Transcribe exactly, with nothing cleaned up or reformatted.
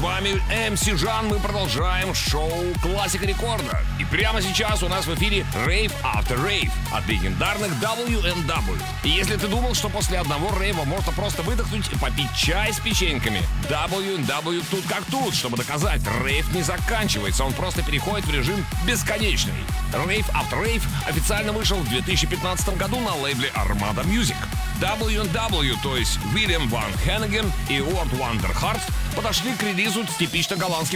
вами эм си Жан. Мы продолжаем шоу «Классика рекорда». И прямо сейчас у нас в эфире Rave After Rave от легендарных дабл ю эн дабл ю. И если ты думал, что после одного рейва можно просто выдохнуть и попить чай с печеньками, дабл ю эн дабл ю тут как тут, чтобы доказать, рейв не заканчивается, он просто переходит в режим бесконечный. Rave After Rave официально вышел в две тысячи пятнадцатом году на лейбле Armada Music. дабл ю эн дабл ю, то есть Уильям Ван Хенниген и Уорд Вандерхарт, подошли к релизу с типично голландским